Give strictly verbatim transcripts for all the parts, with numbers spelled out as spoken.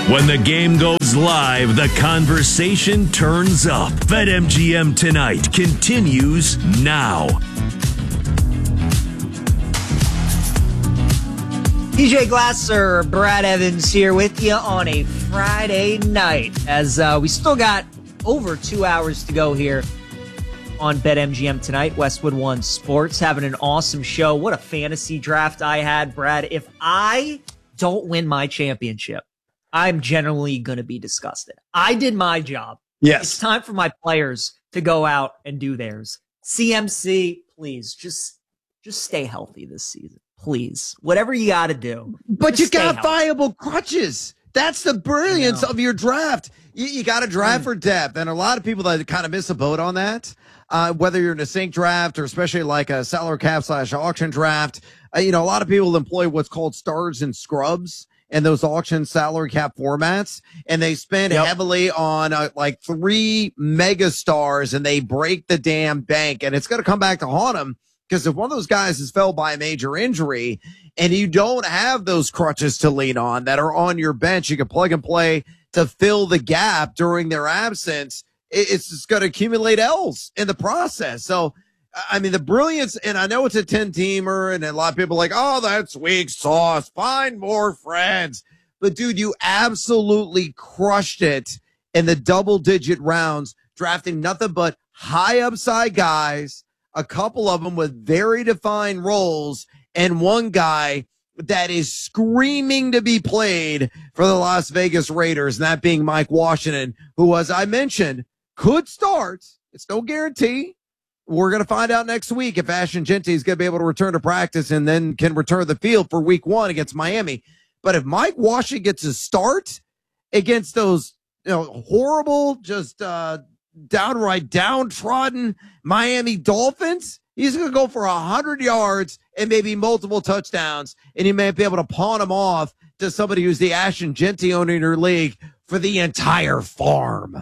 When the game goes live, the conversation turns up. BetMGM Tonight continues now. D J Glasser, Brad Evans here with you on a Friday night as uh, we still got over two hours to go here on BetMGM Tonight. Westwood One Sports having an awesome show. What a fantasy draft I had, Brad. If I don't win my championship, I'm generally going to be disgusted. I did my job. Yes. It's time for my players to go out and do theirs. C M C, please, just just stay healthy this season. Please. Whatever you got to do. But you got healthy. viable crutches. That's the brilliance of your draft. You, you got to draft mm. for depth. And a lot of people that kind of miss a boat on that, uh, whether you're in a sync draft or especially like a salary cap slash auction draft, uh, you know, a lot of people employ what's called stars and scrubs and those auction salary cap formats, and they spend yep. heavily on uh, like three mega stars, and they break the damn bank, and it's going to come back to haunt them because if one of those guys is felled by a major injury and you don't have those crutches to lean on that are on your bench, you can plug and play to fill the gap during their absence. It's just going to accumulate L's in the process. So, I mean, the brilliance, and I know it's a ten-teamer, and a lot of people are like, oh, that's weak sauce. Find more friends. But, dude, you absolutely crushed it in the double-digit rounds, drafting nothing but high upside guys, a couple of them with very defined roles, and one guy that is screaming to be played for the Las Vegas Raiders, and that being Mike Washington, who, as I mentioned, could start. It's no guarantee. We're going to find out next week if Ashton Jeanty is going to be able to return to practice and then can return to the field for week one against Miami. But if Mike Washington gets a start against those, you know, horrible, just uh, downright downtrodden Miami Dolphins, he's going to go for one hundred yards and maybe multiple touchdowns, and you may be able to pawn him off to somebody who's the Ashton Jeanty owner in your league for the entire farm.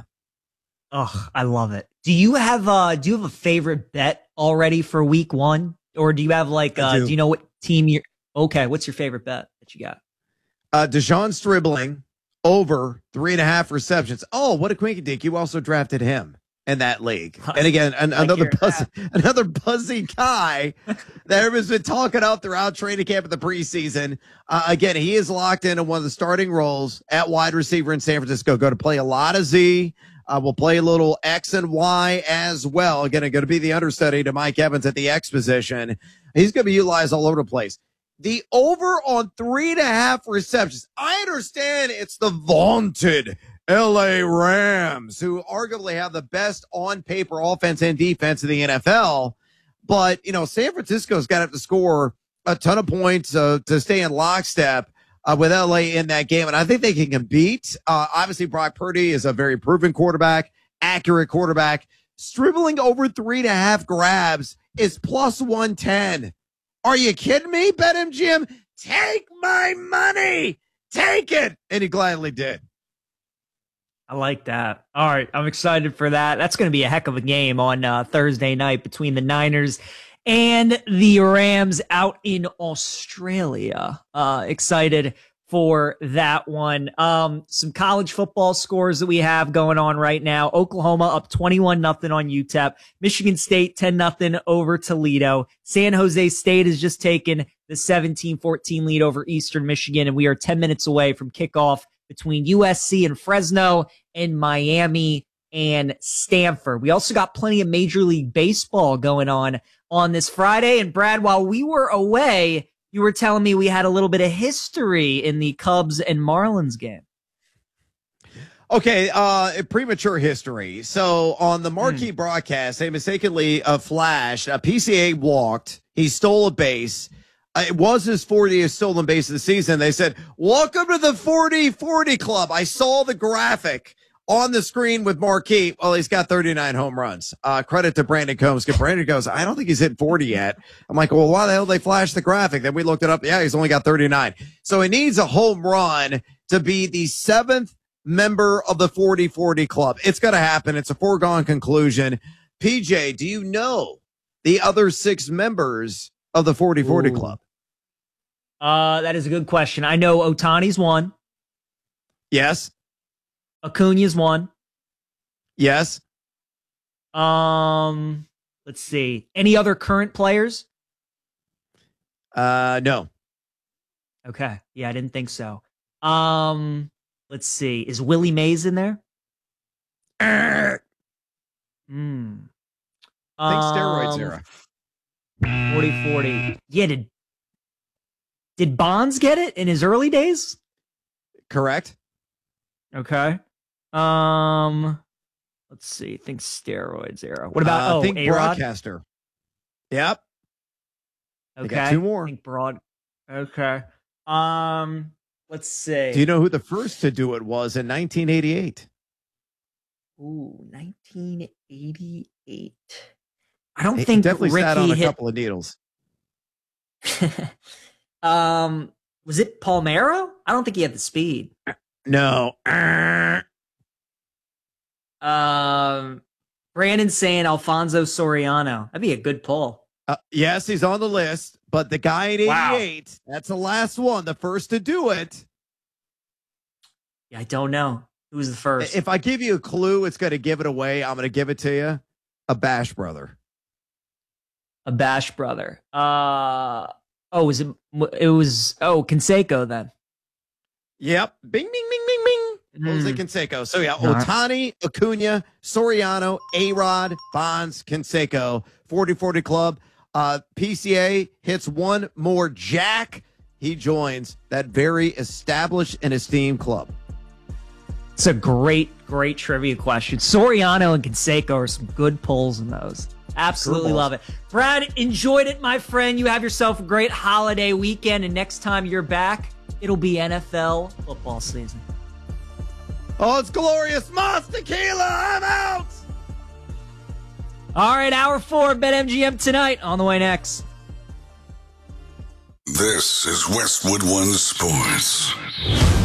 Oh, I love it. Do you have uh do you have a favorite bet already for week one? Or do you have like uh do. do you know what team you're okay, what's your favorite bet that you got? Uh Deshaun Stribling over three and a half receptions. Oh, what a quinky dink. You also drafted him in that league. And again, an, another buzzy, another buzzy guy that everyone's been talking out throughout training camp in the preseason. Uh, again, he is locked into one of the starting roles at wide receiver in San Francisco. Go to play a lot of Z. Uh, we'll play a little X and Y as well. Again, going to be the understudy to Mike Evans at the X position. He's going to be utilized all over the place. The over on three and a half receptions. I understand it's the vaunted L A Rams, who arguably have the best on paper offense and defense in the N F L. But, you know, San Francisco's got to have to score a ton of points uh, to stay in lockstep Uh, with L A in that game, and I think they can compete. Uh, obviously, Brock Purdy is a very proven quarterback, accurate quarterback. Dribbling over three and a half grabs is plus one ten. Are you kidding me, BetMGM? Take my money. Take it. And he gladly did. I like that. All right, I'm excited for that. That's going to be a heck of a game on uh, Thursday night between the Niners and the Rams out in Australia. Uh, excited for that one. Um, some college football scores that we have going on right now. Oklahoma up twenty-one nothing on U T E P. Michigan State ten nothing over Toledo. San Jose State has just taken the seventeen fourteen lead over Eastern Michigan, and we are ten minutes away from kickoff between U S C and Fresno and Miami and Stanford. We also got plenty of Major League Baseball going on on this Friday. And Brad, while we were away, you were telling me we had a little bit of history in the Cubs and Marlins game. Okay, uh, premature history. So on the marquee mm. broadcast, they mistakenly uh, flashed a P C A walked. He stole a base. Uh, it was his fortieth stolen base of the season. They said, welcome to the forty forty club. I saw the graphic on the screen with Marquee. Well, he's got thirty-nine home runs. Uh, credit to Brandon Combs. Brandon goes, I don't think he's hit forty yet. I'm like, well, why the hell did they flash the graphic? Then we looked it up. Yeah, he's only got thirty-nine. So he needs a home run to be the seventh member of the forty forty club. It's going to happen. It's a foregone conclusion. P J, do you know the other six members of the forty forty club? Uh, that is a good question. I know Ohtani's one. Yes. Acuna's one. Yes. Um, let's see. Any other current players? Uh, no. Okay. Yeah, I didn't think so. Um, let's see. Is Willie Mays in there? Hmm. Think steroids Um, era. forty forty. Yeah, did did Bonds get it in his early days? Correct. Okay. Um, let's see. Think steroids era. What about uh, oh, think A-Rod? broadcaster? Yep. Okay. got two more. Think broad. Okay. Um, let's see. Do you know who the first to do it was in nineteen eighty-eight? Ooh, nineteen eighty-eight. I don't He think definitely Ricky sat on a hit. couple of needles. um, was it Palmeiro? I don't think he had the speed. No. Um, Brandon saying Alfonso Soriano. That'd be a good pull. Uh, yes, he's on the list, but the guy at Wow. eighty-eight, that's the last one, the first to do it. Yeah, I don't know. Who was the first? If I give you a clue, it's going to give it away. I'm going to give it to you. A Bash brother. A Bash brother. Uh oh, was it? It was oh Canseco then. Yep. Bing, bing, bing, bing, bing. Jose Mm. Canseco. So yeah, All right. Ohtani, Acuna, Soriano, A-Rod, Bonds, Canseco, forty forty Club. Uh, P C A hits one more jack. He joins that very established and esteemed club. It's a great, great trivia question. Soriano and Canseco are some good pulls in those. Absolutely Curveballs. love it. Brad, enjoyed it, my friend. You have yourself a great holiday weekend, and next time you're back, it'll be N F L football season. Oh, it's glorious. Moss Tequila. I'm out. All right, hour four, BetMGM tonight. On the way next. This is Westwood One Sports.